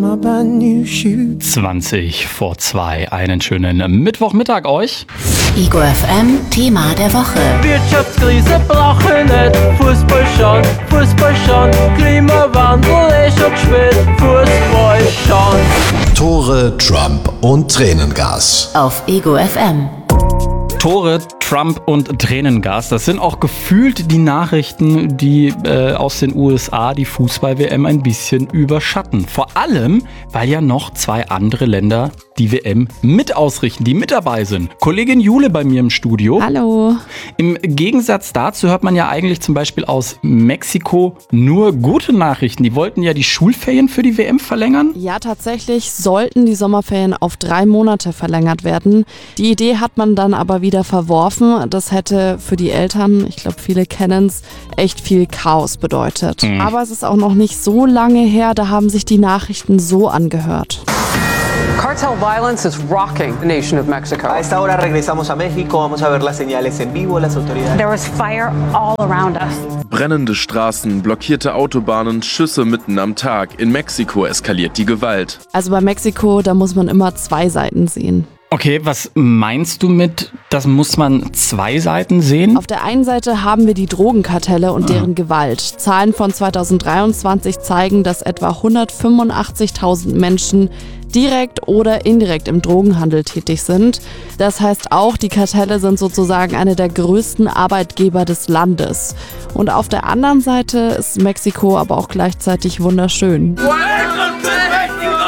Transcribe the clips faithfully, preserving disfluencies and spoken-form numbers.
my brand new shoes. zwanzig vor zwei. Einen schönen Mittwochmittag euch. Ego F M Thema der Woche. Wirtschaftskrise brauche nicht, Fußball schon, Fußball schon, Klimawandel ist schon spät, Fußball schon. Tore, Trump und Tränengas. Auf Ego F M. Tore, Trump und Tränengas. Das sind auch gefühlt die Nachrichten, die äh, aus den U S A die Fußball-W M ein bisschen überschatten. Vor allem, weil ja noch zwei andere Länder die W M mit ausrichten, die mit dabei sind. Kollegin Jule bei mir im Studio. Hallo. Im Gegensatz dazu hört man ja eigentlich zum Beispiel aus Mexiko nur gute Nachrichten. Die wollten ja die Schulferien für die W M verlängern. Ja, tatsächlich sollten die Sommerferien auf drei Monate verlängert werden. Die Idee hat man dann aber wieder verworfen. Das hätte für die Eltern, ich glaube viele kennen es, echt viel Chaos bedeutet. Mhm. Aber es ist auch noch nicht so lange her, da haben sich die Nachrichten so angehört. Cartel violence is rocking the nation of Mexico. A esta hora regresamos a México, vamos a ver las señales en vivo, las autoridades. There was fire all around us. Brennende Straßen, blockierte Autobahnen, Schüsse mitten am Tag. In Mexiko eskaliert die Gewalt. Also bei Mexiko, da muss man immer zwei Seiten sehen. Okay, was meinst du mit, das muss man zwei Seiten sehen? Auf der einen Seite haben wir die Drogenkartelle und deren Gewalt. Zahlen von zweitausenddreiundzwanzig zeigen, dass etwa hundertfünfundachtzigtausend Menschen direkt oder indirekt im Drogenhandel tätig sind. Das heißt auch, die Kartelle sind sozusagen eine der größten Arbeitgeber des Landes. Und auf der anderen Seite ist Mexiko aber auch gleichzeitig wunderschön. Welcome to Mexico!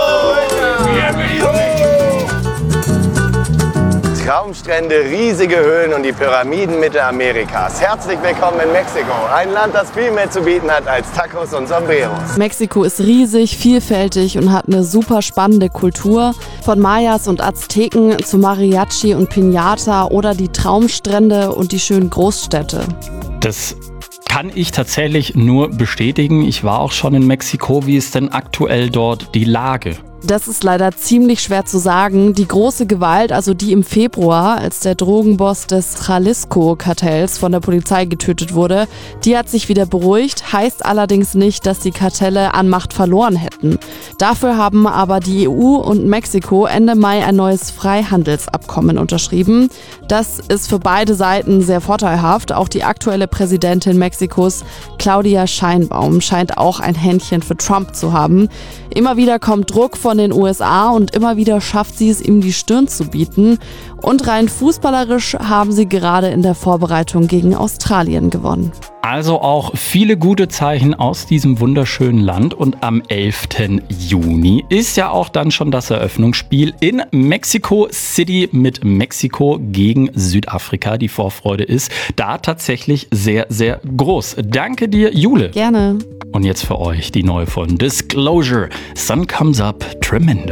Traumstrände, riesige Höhen und die Pyramiden Mittelamerikas. Herzlich willkommen in Mexiko, ein Land, das viel mehr zu bieten hat als Tacos und Sombreros. Mexiko ist riesig, vielfältig und hat eine super spannende Kultur. Von Mayas und Azteken zu Mariachi und Piñata oder die Traumstrände und die schönen Großstädte. Das kann ich tatsächlich nur bestätigen. Ich war auch schon in Mexiko. Wie ist denn aktuell dort die Lage? Das ist leider ziemlich schwer zu sagen. Die große Gewalt, also die im Februar, als der Drogenboss des Jalisco-Kartells von der Polizei getötet wurde, die hat sich wieder beruhigt, heißt allerdings nicht, dass die Kartelle an Macht verloren hätten. Dafür haben aber die E U und Mexiko Ende Mai ein neues Freihandelsabkommen unterschrieben. Das ist für beide Seiten sehr vorteilhaft. Auch die aktuelle Präsidentin Mexikos, Claudia Sheinbaum, scheint auch ein Händchen für Trump zu haben. Immer wieder kommt Druck von den U S A und immer wieder schafft sie es, ihm die Stirn zu bieten. Und rein fußballerisch haben sie gerade in der Vorbereitung gegen Australien gewonnen. Also auch viele gute Zeichen aus diesem wunderschönen Land. Und am elften Juni ist ja auch dann schon das Eröffnungsspiel in Mexico City mit Mexiko gegen Südafrika. Die Vorfreude ist da tatsächlich sehr, sehr groß. Danke dir, Jule. Gerne. Und jetzt für euch die neue von Disclosure. Sun Comes Up Tremendous.